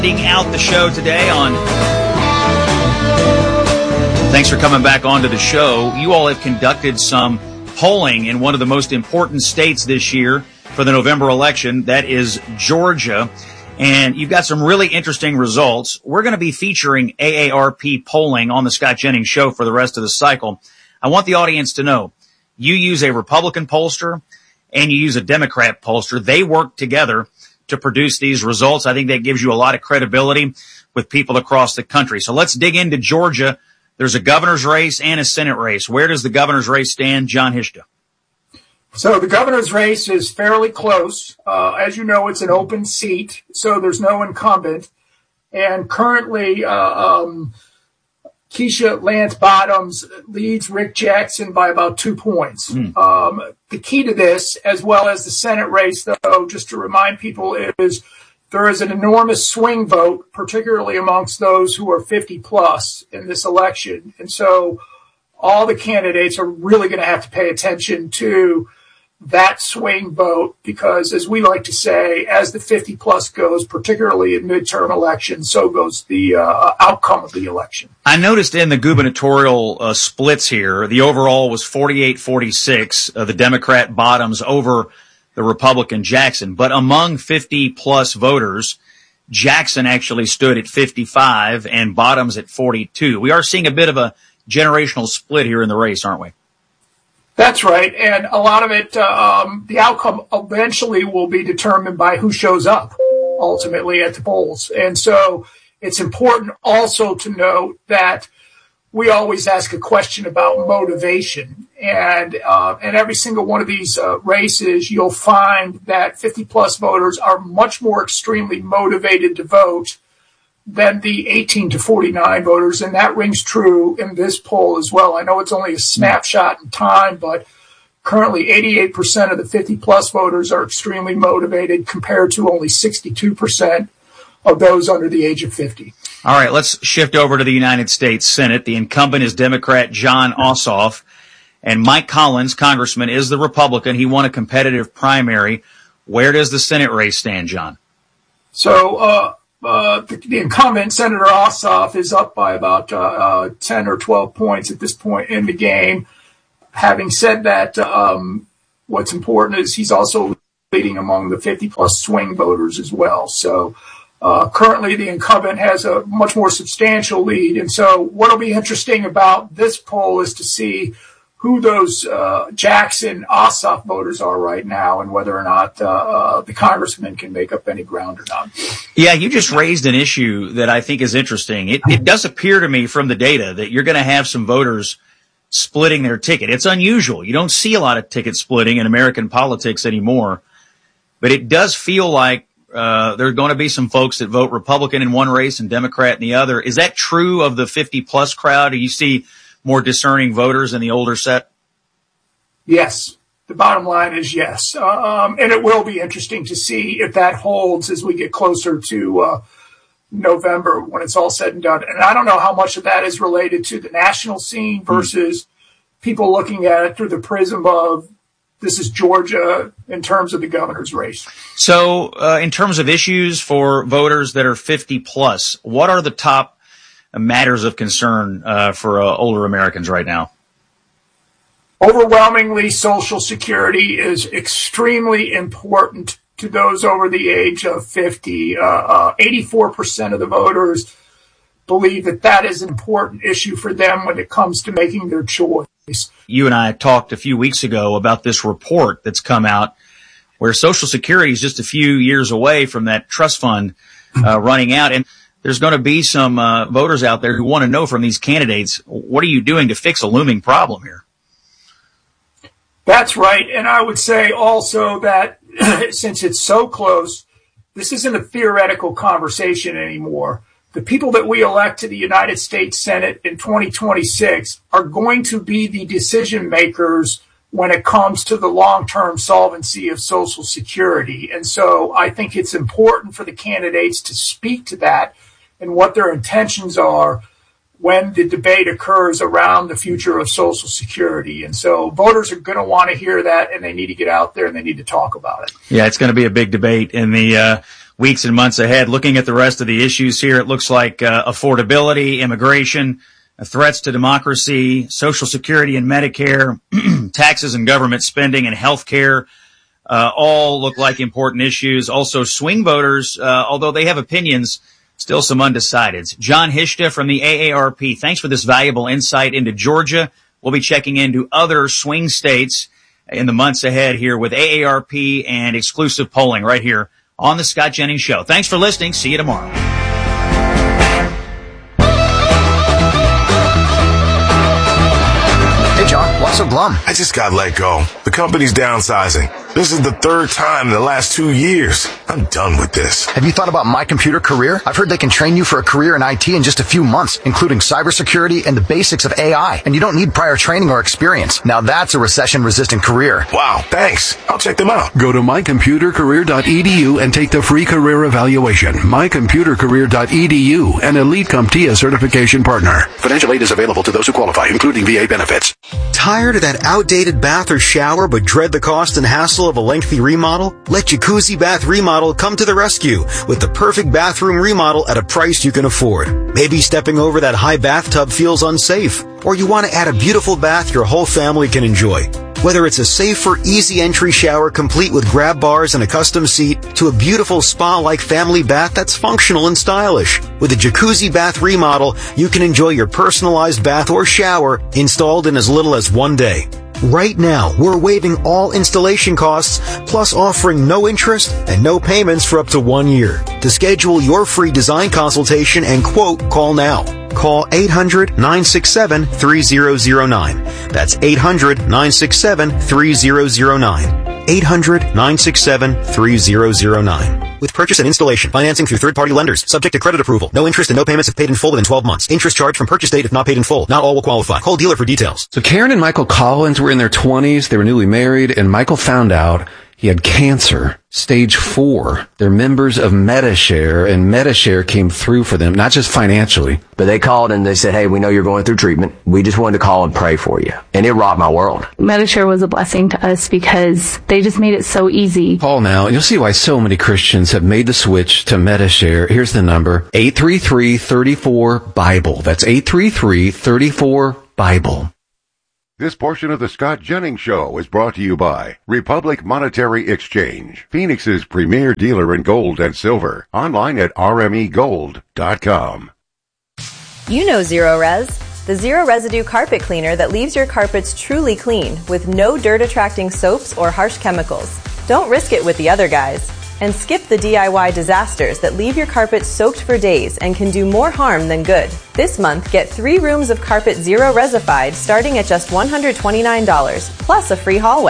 Out the show today on. Thanks for coming back onto the show. You all have conducted some polling in one of the most important states this year for the November election. That is Georgia. And you've got some really interesting results. We're going to be featuring AARP polling on the Scott Jennings Show for the rest of the cycle. I want the audience to know you use a Republican pollster and you use a Democrat pollster. They work together to produce these results. I think that gives you a lot of credibility with people across the country. So let's dig into Georgia. There's a governor's race and a Senate race. Where does the governor's race stand, John Hishda? So the governor's race is fairly close. As you know, it's an open seat, so there's no incumbent. And currently, Keisha Lance Bottoms leads Rick Jackson by about 2 points. The key to this, as well as the Senate race, though, just to remind people, is there is an enormous swing vote, particularly amongst those who are 50 plus in this election. And so all the candidates are really going to have to pay attention to that swing vote because, as we like to say, as the 50 plus goes, particularly in midterm elections, so goes the outcome of the election. I noticed in the gubernatorial splits here, the overall was 48-46, the Democrat Bottoms over the Republican Jackson. But among 50 plus voters, Jackson actually stood at 55 and Bottoms at 42. We are seeing a bit of a generational split here in the race, aren't we? That's right, and a lot of it, the outcome eventually will be determined by who shows up ultimately at the polls. And so it's important also to note that we always ask a question about motivation. And every single one of these races, you'll find that 50-plus voters are much more extremely motivated to vote than the 18 to 49 voters, and that rings true in this poll as well. I know it's only a snapshot in time, but currently 88% of the 50-plus voters are extremely motivated compared to only 62% of those under the age of 50. All right, let's shift over to the United States Senate. The incumbent is Democrat Jon Ossoff, and Mike Collins, congressman, is the Republican. He won a competitive primary. Where does the Senate race stand, John? So, the incumbent, Senator Ossoff, is up by about 10 or 12 points at this point in the game. Having said that, what's important is he's also leading among the 50-plus swing voters as well. So currently the incumbent has a much more substantial lead. And so what will be interesting about this poll is to see who those Jackson Ossoff voters are right now and whether or not the congressman can make up any ground or not. Yeah, you just raised an issue that I think is interesting. It does appear to me from the data that you're going to have some voters splitting their ticket. It's unusual. You don't see a lot of ticket splitting in American politics anymore, but it does feel like there are going to be some folks that vote Republican in one race and Democrat in the other. Is that true of the 50-plus crowd? Do you see more discerning voters in the older set? Yes. The bottom line is yes. And it will be interesting to see if that holds as we get closer to November when it's all said and done. And I don't know how much of that is related to the national scene versus people looking at it through the prism of this is Georgia in terms of the governor's race. So in terms of issues for voters that are 50 plus, what are the top matters of concern for older Americans right now? Overwhelmingly, Social Security is extremely important to those over the age of 50. 84% of the voters believe that that is an important issue for them when it comes to making their choice. You and I talked a few weeks ago about this report that's come out where Social Security is just a few years away from that trust fund running out. And there's going to be some voters out there who want to know from these candidates, what are you doing to fix a looming problem here? That's right. And I would say also that since it's so close, this isn't a theoretical conversation anymore. The people that we elect to the United States Senate in 2026 are going to be the decision makers when it comes to the long-term solvency of Social Security. And so I think it's important for the candidates to speak to that and what their intentions are when the debate occurs around the future of Social Security. And so voters are going to want to hear that, and they need to get out there and they need to talk about it. Yeah, it's going to be a big debate in the weeks and months ahead. Looking at the rest of the issues here, it looks like affordability, immigration, threats to democracy, Social Security and Medicare, taxes and government spending, and health care all look like important issues. Also, swing voters, although they have opinions, still some undecideds. John Hishta from the AARP, thanks for this valuable insight into Georgia. We'll be checking into other swing states in the months ahead here with AARP and exclusive polling right here on the Scott Jennings Show. Thanks for listening. See you tomorrow. Hey, John, what's so glum? I just got let go. The company's downsizing. This is the third time in the last 2 years. I'm done with this. Have you thought about My Computer Career? I've heard they can train you for a career in IT in just a few months, including cybersecurity and the basics of AI. And you don't need prior training or experience. Now that's a recession-resistant career. Wow, thanks. I'll check them out. Go to mycomputercareer.edu and take the free career evaluation. mycomputercareer.edu, an Elite CompTIA certification partner. Financial aid is available to those who qualify, including VA benefits. Tired of that outdated bath or shower but dread the cost and hassle of a lengthy remodel? Let Jacuzzi Bath Remodel come to the rescue with the perfect bathroom remodel at a price you can afford. Maybe stepping over that high bathtub feels unsafe, or you want to add a beautiful bath your whole family can enjoy. Whether it's a safer, easy entry shower complete with grab bars and a custom seat to a beautiful spa-like family bath that's functional and stylish. With a Jacuzzi Bath Remodel, you can enjoy your personalized bath or shower installed in as little as 1 day. Right now, we're waiving all installation costs, plus offering no interest and no payments for up to 1 year. To schedule your free design consultation and quote, call now. Call 800-967-3009. That's 800-967-3009. 800-967-3009. With purchase and installation, financing through third-party lenders, subject to credit approval. No interest and no payments if paid in full within 12 months. Interest charged from purchase date if not paid in full. Not all will qualify. Call dealer for details. So Karen and Michael Collins were in their 20s. They were newly married, and Michael found out he had cancer, stage 4. They're members of MediShare, and MediShare came through for them, not just financially. But they called and they said, hey, we know you're going through treatment. We just wanted to call and pray for you. And it rocked my world. MediShare was a blessing to us because they just made it so easy. Call now, and you'll see why so many Christians have made the switch to MediShare. Here's the number, 833-34-BIBLE. That's 833-34-BIBLE. This portion of the Scott Jennings Show is brought to you by Republic Monetary Exchange, Phoenix's premier dealer in gold and silver. Online at rmegold.com. You know Zero Res, the zero residue carpet cleaner that leaves your carpets truly clean with no dirt-attracting soaps or harsh chemicals. Don't risk it with the other guys. And skip the DIY disasters that leave your carpet soaked for days and can do more harm than good. This month, get 3 rooms of carpet Zero Resified starting at just $129, plus a free hallway.